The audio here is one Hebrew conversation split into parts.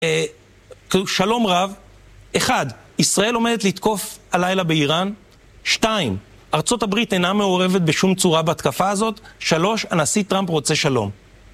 שלום רב. 1. ישראל עומדת לתקוף הלילה באיראן. 2. ארצות הברית אינה מעורבת בשום צורה בהתקפה הזאת. 3. הנשיא טראמפ רוצה שלום.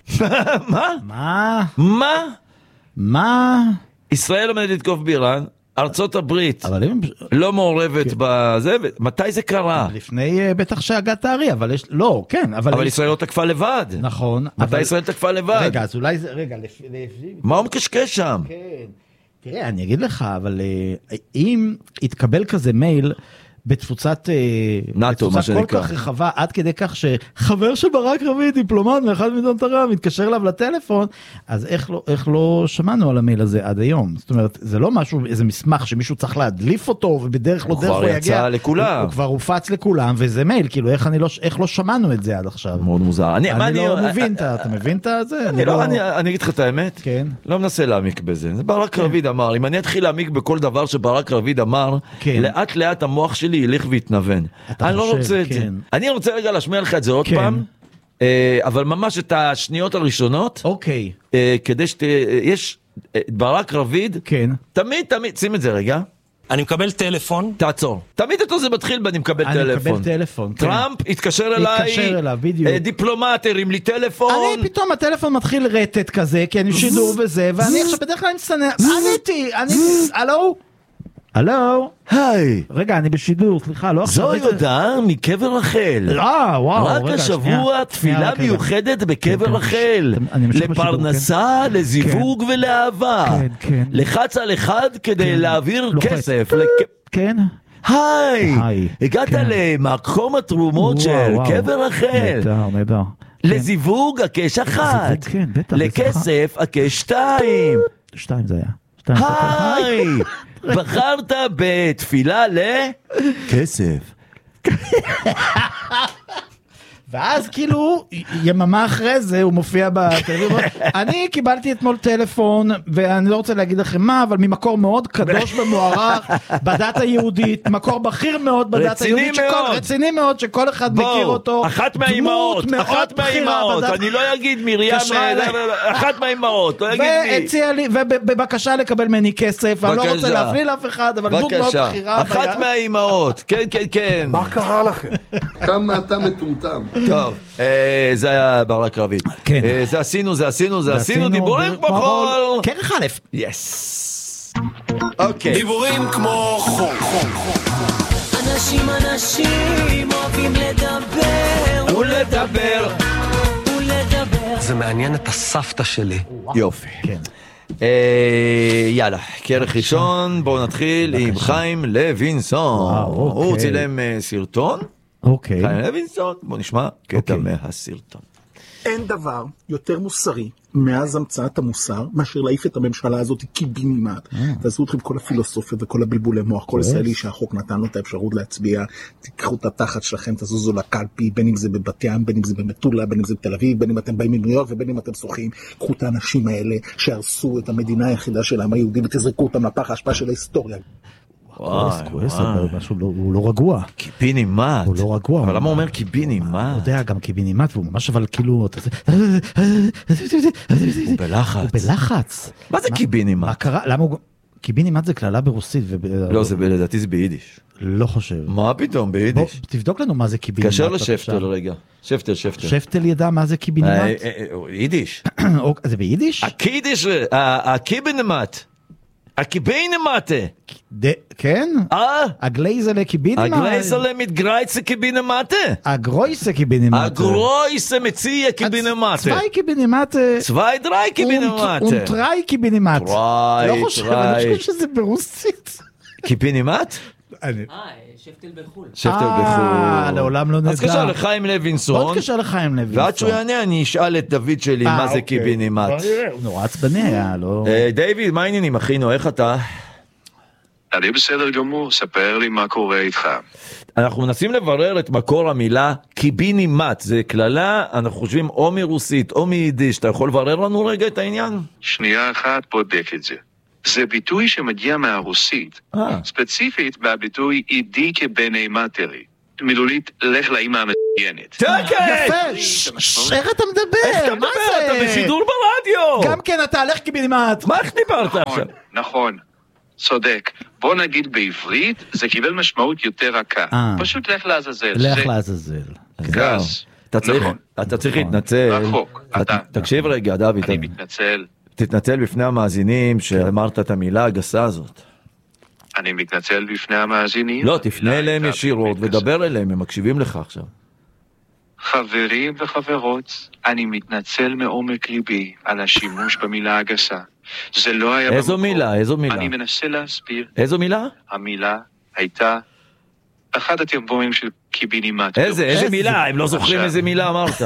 מה? ישראל עומדת לתקוף באיראן, ארצות הברית לא מעורבת בזה, מתי זה קרה? לפני בטח שהגעת הארי, אבל יש, לא, כן, אבל ישראל לא תקפה לבד. נכון. מתי ישראל תקפה לבד? רגע, אז אולי זה, רגע, מה הוא מקשקש שם? כן. תראה, אני אגיד לך, אבל אם יתקבל כזה מייל בתפוצת נאטו, מה שנקרא. כל כך רחבה, עד כדי כך שחבר של ברק רביד, דיפלומט מאחד מדינות ערב, מתקשר אליו לטלפון, אז איך לא שמענו על המייל הזה עד היום? זאת אומרת, זה לא משהו, איזה מסמך שמישהו צריך להדליף אותו, ובדרך לא דרך הוא יגיע. הוא כבר יצא לכולם. הוא כבר הופץ לכולם, וזה מייל, כאילו, איך לא שמענו את זה עד עכשיו? מאוד מוזר. אני לא מבין, אתה מבין את זה? אני אגיד לך את האמת, כן. לא מנסה להעמיק בזה. זה ברק רביד אמר, אם אני אתחיל להעמיק בכל דבר שברק רביד אמר, לאט לאט המוח שלי ילך ויתנוון. אני לא רוצה את זה. אני רוצה רגע להשמיע לך את זה עוד פעם, אבל ממש את השניות הראשונות, אוקיי. כדי יש ברק רביד, תמיד, שים את זה רגע. אני מקבל טלפון. תעצור. תמיד אותו זה מתחיל ואני מקבל טלפון. אני מקבל טלפון, כן. טראמפ התקשר אליי, דיפלומט הרים לי טלפון. אני פתאום הטלפון מתחיל רטט כזה, כי אני שידור בזה, ואני עכשיו בדרך כלל מצטנע. הלו? היי. רגע, אני בשידור, סליחה, לא עכשיו. זו הודעה מקבר רחל. וואו, רק השבוע תפילה מיוחדת בקבר רחל. לפרנסה, לזיווג ולאהבה. לחץ על אחד כדי להעביר כסף. כן. היי. הגעת למקום התרומות של קבר רחל. נהדר. לזיווג הקש 1. לכסף הקש 2. 2 זה היה. היי, בחרת בתפילה לכסף. ואז כאילו יממה אחרי זה הוא מופיע בטלוויזיה. אני קיבלתי אתמול טלפון, ואני לא רוצה להגיד לכם מה, אבל ממקור מאוד קדוש ומוערך בדת היהודית, מקור בכיר מאוד בדת היהודית, רציני מאוד שכל אחד מכיר אותו. אחת מהאימהות, אני לא אגיד מרים, אחת מהאימהות, לא אגיד מי. והציע לי, ובבקשה לקבל מני כסף, אני לא רוצה להפליל לאף אחד, אבל דמות מאוד בכירה. אחת מהאימהות, כן. מה קרה לכם? כמה אתה מטומטם. טוב, זה היה ברק רביד. זה עשינו דיבורים כמו חול. כרך א'. יס. אוקיי. דיבורים כמו חול. אנשים אוהבים לדבר. זה מעניין את הסבתא שלי. יופי. יאללה, כרך ראשון, בואו נתחיל עם חיים לוינסון. הוא צילם סרטון. אוקיי. חיים לוינסון, בוא נשמע קטע מהסרטון. אין דבר יותר מוסרי מאז המצאת המוסר מאשר להעיף את הממשלה הזאת קיבינימט. תעשו אתכם כל הפילוסופיה וכל הבלבולי מוח, כל ישראלי שהחוק נתן לו את האפשרות להצביע, תיקחו את התחת שלכם, תזוזו לקלפי, בין אם זה בבת ים, בין אם זה במטולה, בין אם זה בתל אביב, בין אם אתם באים מניו יורק ובין אם אתם שוחים. קחו את האנשים האלה שהרסו את המדינה היחידה של העם היהודי ותזרקו אותם לפח האשפה של ההיסטוריה. הוא לא רגוע. קיבינימט. הוא לא רגוע. אבל למה הוא אומר קיבינימט? הוא יודע גם קיבינימט, והוא ממש אבל כאילו... הוא בלחץ. מה זה קיבינימט? מה קרה? למה הוא... קיבינימט זה כללה ברוסית. לא, זה לדעתי זה ביידיש. לא חושב. מה פתאום ביידיש? תבדוק לנו מה זה קיבינימט. קשר לשפטל רגע. שפטל. שפטל ידע מה זה קיבינימט? יידיש. זה ביידיש? הקיבינימט. הקיבינימט. כן? הגלייזלה קיבינימט. הגלייזלה מתגרייצה קיבינימט. הגרויסה קיבינימט. הגרויסה מציע קיבינימט. צווי קיבינימט. צווי דרי קיבינימט. ונטרי קיבינימט. טרי. לא חושב שזה ברוסית. קיבינימט? שפטל בחול. לעולם לא נדע. אז קשר לחיים לוינסון. עוד קשר לחיים לוינסון. ועד שהוא יענה אני אשאל את דוד שלי מה זה קיבינימט. הוא נורא עצבני היה, לא... דיוויד, מה העניינים אחינו, איך אתה? אני בסדר גמור, ספר לי מה קורה איתך. אנחנו מנסים לברר את מקור המילה קיבינימט, זה כללה, אנחנו חושבים או מרוסית או מיידיש, אתה יכול לברר לנו רגע את העניין? שנייה אחת בודק את זה. זה ביטוי שמגיע מהרוסית, ספציפית בביטוי אידי כבני מטרי. מילולית, לך לאמא מצוינת. יפה, איך אתה מדבר? איך אתה מדבר? אתה בשידור ברדיו. גם כן אתה הלך קיבינימט. מה, איך דיברת עכשיו? נכון, צודק. בוא נגיד בעברית, זה קיבל משמעות יותר רכה. פשוט לך לעזאזל. לך לעזאזל. גס. אתה צריך להתנצל. רחוק. תקשיב רגע, דוד. אני מתנצל. תתנצל בפני המאזינים שאמרת את המילה הגסה הזאת. אני מתנצל בפני המאזינים. לא, תפנה אליהם ישירות ודבר אליהם, הם מקשיבים לך עכשיו. חברים וחברות, אני מתנצל מעומק ליבי על השימוש במילה הגסה. זה לא היה במקום. איזו מילה? איזו מילה? אני מנסה להסביר. איזו מילה? המילה הייתה אחד התרגומים של קיבינימט. איזה מילה? הם לא זוכרים איזה מילה אמרת.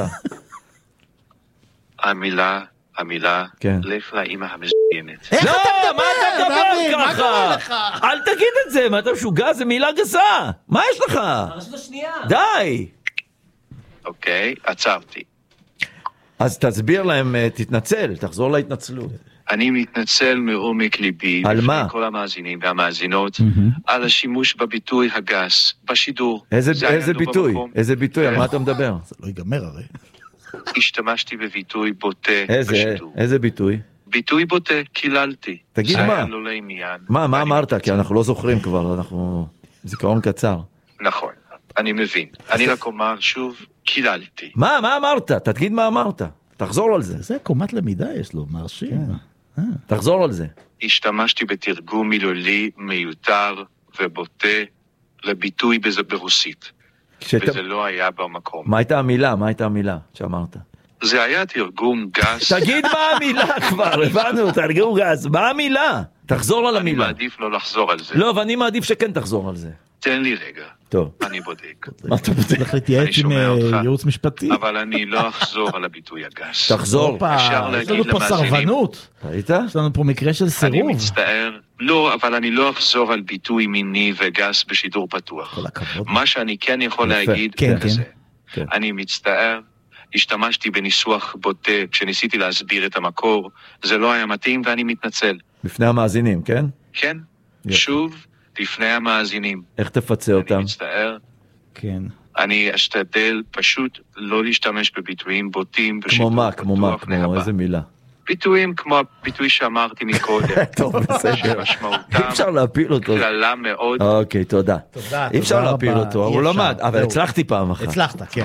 המילה, כן. לך לאמא המזיינת. לא, מה אתה מדבר ככה? אל תגיד את זה, מה אתה משוגע? זה מילה גסה. מה יש לך? הרשות השנייה. די. אוקיי, עצרתי. אז תסביר להם, תתנצל, תחזור להתנצלות. אני מתנצל מעומק ליבי. על מה? כל המאזינים והמאזינות, על השימוש בביטוי הגס, בשידור. איזה ביטוי? איזה ביטוי? על מה אתה מדבר? זה לא ייגמר הרי. השתמשתי בביטוי בוטה בשידור. איזה ביטוי? ביטוי בוטה, קיללתי. תגיד מה? זה היה לא לעניין. מה אמרת? כי אנחנו לא זוכרים כבר, אנחנו... זיכרון קצר. נכון, אני מבין. אני רק אומר שוב, קיללתי. מה אמרת? תגיד מה אמרת. תחזור על זה. זה קומת למידה יש לו, מרשים. תחזור על זה. השתמשתי בתרגום מילולי מיותר ובוטה לביטוי ברוסית. וזה לא היה במקום. מה הייתה המילה שאמרת? זה היה תרגום גס. תגיד מה המילה כבר, הבנו, תרגום גס. מה המילה? תחזור על המילה. אני מעדיף לא לחזור על זה. לא, ואני מעדיף שכן תחזור על זה. תן לי רגע. טוב. אני בודק. מה אתה בודק? צריך להתייעץ עם ייעוץ משפטי. אבל אני לא אחזור על הביטוי הגס. תחזור. יש לנו פה סרבנות. ראית? יש לנו פה מקרה של סירוב. אני מצטער. לא, אבל אני לא אחזור על ביטוי מיני וגס בשידור פתוח. מה שאני כן יכול להגיד זה, אני מצטער, השתמשתי בניסוח בוטה כשניסיתי להסביר את המקור, זה לא היה מתאים ואני מתנצל. בפני המאזינים, כן? כן, שוב, לפני המאזינים. איך תפצה אותם? אני מצטער. כן. אני אשתדל פשוט לא להשתמש בביטויים בוטים כמו מה? כמו איזה מילה? ביטויים כמו הביטוי שאמרתי מקודם. טוב, בסדר. אי אפשר להפיל אותו. כללה מאוד. אוקיי, תודה. אי אפשר להפיל אותו, הוא למד, אבל הצלחתי פעם אחת. הצלחת, כן.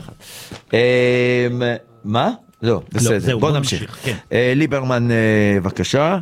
מה? לא, בסדר, בוא נמשיך. ליברמן, בבקשה,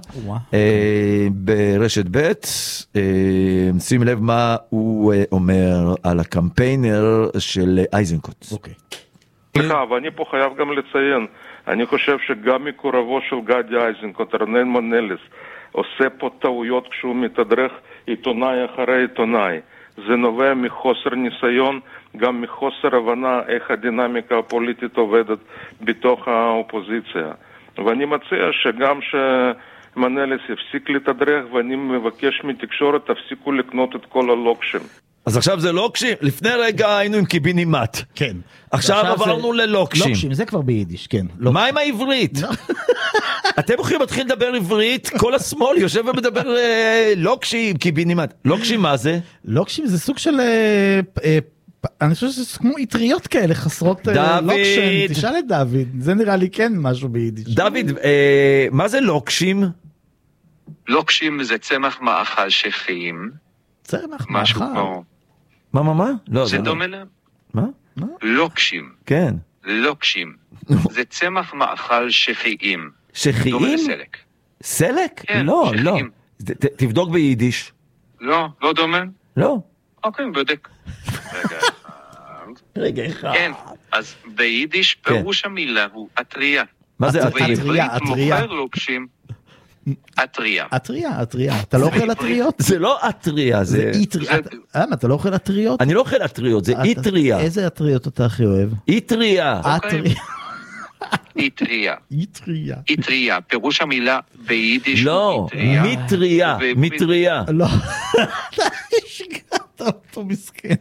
ברשת ב', שים לב מה הוא אומר על הקמפיינר של איזנקוט. אוקיי. סליחה, ואני פה חייב גם לציין, אני חושב שגם מקורבו של גדי איזנקוט, רונן מנליס, עושה פה טעויות כשהוא מתדרך עיתונאי אחרי עיתונאי. זה נובע מחוסר ניסיון, גם מחוסר הבנה איך הדינמיקה הפוליטית עובדת בתוך האופוזיציה. ואני מציע שגם שמנליס יפסיק לתדרך, ואני מבקש מתקשורת, תפסיקו לקנות את כל הלוקשים. אז עכשיו זה לוקשים? לפני רגע היינו עם קיבינימט. כן. עכשיו עברנו ללוקשים. לוקשים, זה כבר ביידיש, כן. מה עם העברית? אתם יכולים להתחיל לדבר עברית, כל השמאל יושב ומדבר לוקשים, קיבינימט. לוקשים מה זה? לוקשים זה סוג של... אני חושב שזה כמו יטריות כאלה חסרות לוקשים. תשאל את דוד, זה נראה לי כן משהו ביידיש. דוד, מה זה לוקשים? לוקשים זה צמח מאכל שחיים. צמח מאכל. מה? לא, זה דומה להם. מה? לוקשים. כן. לוקשים. זה צמח מאכל שחיים. שחיים? דומה לסלק. סלק? כן, לא, שחיים. לא. תבדוק ביידיש. לא דומה? לא. אוקיי, בודק. רגע אחד. כן, אז ביידיש פירוש המילה הוא אטריה. מה זה אטריה? בעברית מוכר לוקשים. אטריה. אטריה. אתה לא אוכל אטריות? זה לא אטריה, זה... אתה לא אוכל אטריות? אני לא אוכל אטריות, זה איטריה. איזה אטריות אתה הכי אוהב? איטריה. איטריה. פירוש המילה ביידיש לא, מיטריה. לא, שגעת אותו מסכן.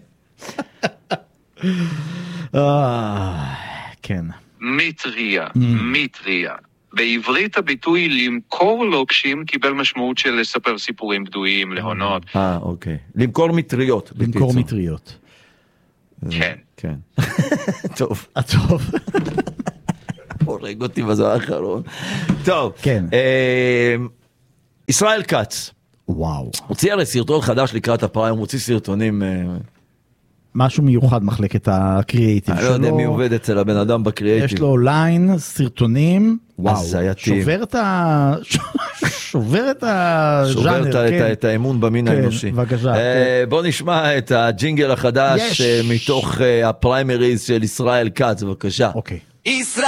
כן. מיטריה. בעברית הביטוי למכור לוקשים קיבל משמעות של לספר סיפורים בדויים, להונות. אוקיי. למכור מטריות. למכור מטריות. כן. כן. טוב. טוב. הורג אותי בזמן האחרון. טוב. כן. ישראל כץ. וואו. הוציא הרי סרטון חדש לקראת הפריים, הוא הוציא סרטונים... משהו מיוחד מחלקת הקריאייטיב שלו. אני לא יודע מי עובד אצל הבן אדם בקריאייטיב. יש לו ליין, סרטונים, וואו, שובר את הז'אנר. את האמון במין האנושי. בבקשה. בוא נשמע את הג'ינגל החדש מתוך הפריימריז של ישראל כץ, בבקשה. אוקיי. ישראל